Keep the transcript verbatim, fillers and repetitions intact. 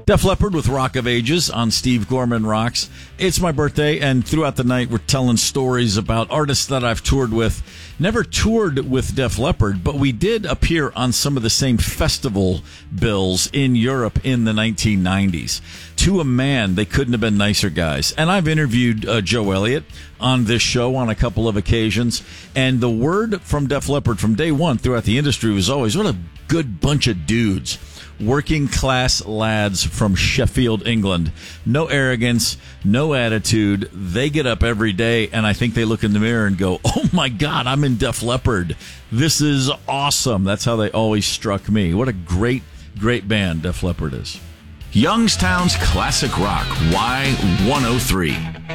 Def Leppard with Rock of Ages on Steve Gorman Rocks. It's my birthday, and throughout the night we're telling stories about artists that I've toured with. Never toured with Def Leppard, but we did appear on some of the same festival bills in Europe in the nineteen nineties. To a man, they couldn't have been nicer guys. And I've interviewed uh, Joe Elliott on this show on a couple of occasions, and the word from Def Leppard from day one throughout the industry was always, what a good bunch of dudes. Working class lads from Sheffield, England. No arrogance, no attitude. They get up every day, and I think they look in the mirror and go, oh my God, I'm in Def Leppard. This is awesome. That's how they always struck me. What a great, great band Def Leppard is. Youngstown's Classic Rock, Y one oh three.